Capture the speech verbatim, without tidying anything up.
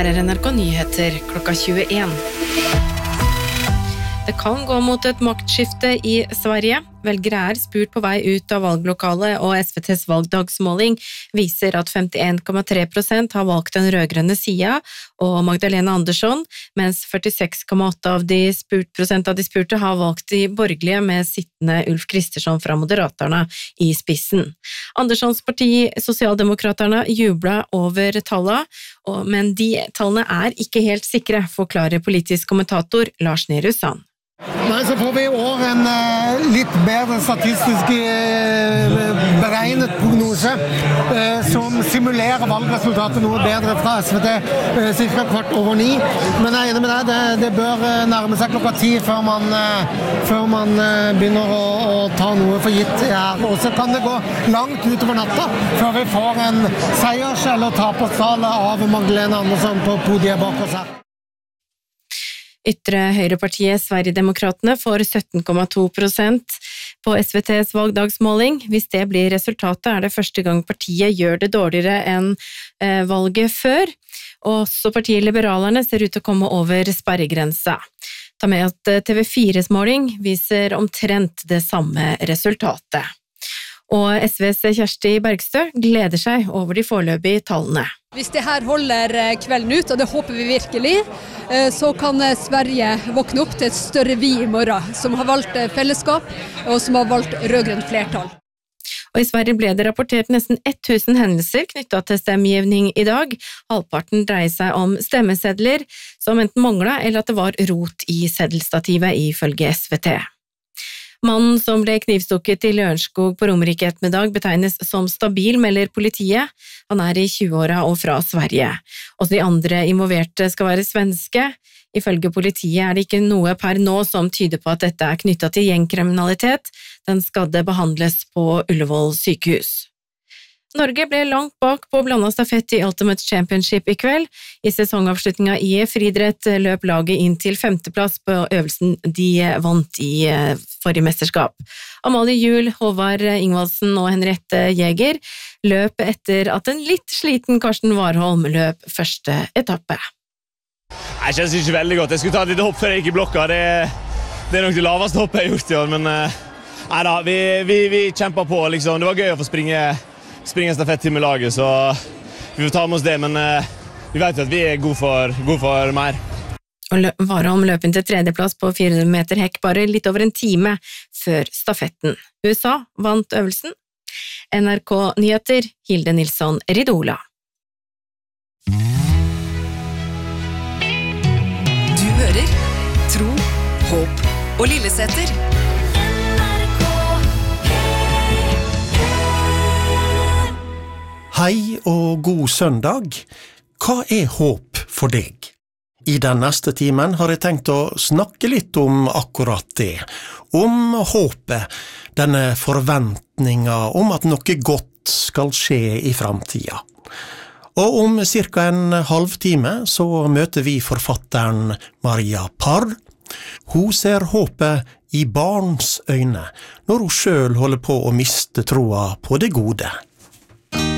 Her er N R K Nyheter klokka tjueen. Det kan gå mot et maktskifte i Sverige. Velgere er spurt på vei ut av valglokalet, og S V T's valgdagsmåling viser at femtien komma tre prosent har valgt den rødgrønne sida og Magdalena Andersson, mens førtiseks komma åtte av de spurt, prosent av de spurte har valgt de borgerlige med sittende Ulf Kristersson fra Moderaterna i spissen. Anderssons parti, Sosialdemokraterne, jubla over tallene, men de tallene er ikke helt sikre, forklarer politisk kommentator Lars Nehru Sand. Nei, så får vi i år en uh, litt bedre statistisk uh, beregnet prognose uh, som simulerer valgresultatet noe bedre fra S V T, uh, cirka kvart over ni. Men jeg er enig med deg, det, det bør uh, nærme seg klokka ti før man, uh, før man uh, begynner å, å ta noe for gitt her. Og så kan det gå langt utover natta før vi får en seiers- eller taperstale av Magdalena Andersson på podiet bak oss her. Ytre høyrepartiet Sverigedemokratene får sytten komma to prosent på S V T's valgdagsmåling. Hvis det blir resultatet, er det første gang partiet gjør det dårligere enn eh, valget før. Også partiet Liberalerne ser ut til å komme over sperregrensa. Ta med at T V fires måling viser omtrent det samme resultatet. Og S V's Kjersti Bergstø gleder seg over de foreløpige tallene. Hvis det her holder kvelden ut, og det håper vi virkelig, så kan Sverige våkne opp til et større vi i morgen, som har valgt fellesskap, og som har valgt rødgrønt flertall. Og i Sverige ble det rapportert nesten tusen hendelser knyttet til stemmegivning i dag. Halvparten dreier seg om stemmesedler som enten manglet, eller at det var rot i seddelstativet ifølge S V T. Mannen som ble knivstukket i Lørenskog på Romerike ettermiddag betegnes som stabil, melder politiet. Han er i tjueåra og fra Sverige. Også de andre involverte skal være svenske. Ifølge politiet er det ikke noe per nå som tyder på at dette er knyttet til gjengkriminalitet. Den skadde behandles på Ullevål sykehus. Norge ble langt bak på blandet stafett i Ultimate Championship i kveld. I sesongavslutningen i friidrett løp laget inn til femteplass på øvelsen de vant i forrige mesterskap. Amalie Juel, Håvard Ingvaldsen og Henriette Jæger løp etter at en litt sliten Karsten Warholm løp første etappe. Jeg kjennes ikke veldig godt. Jeg skulle ta et lite hopp før jeg gikk i blokka. Det, det er nok det laveste hoppet jeg har gjort i år, men nei da, vi, vi, vi kjemper på. Liksom. Det var gøy å få springe springe stafett til med laget, så vi får ta med oss det, men uh, vi vet jo at vi er gode for, gode for mer. Og Warholm løp inn til tredjeplass på fire hundre meter hekk bare litt over en time før stafetten. U S A vant øvelsen. N R K Nyheter, Hilde Nilsson Ridola. Du hører Tro, Håp og Lilleseter. Hei og god søndag. Hva er håp for deg? I den neste timen har jeg tenkt å snakke litt om akkurat det. Om håpet, denne forventninga om at noe godt skal skje i framtida. Og om cirka en halvtime så møter vi forfatteren Maria Parr. Hun ser håpet i barns øyne når hun selv holder på å miste troa på det gode.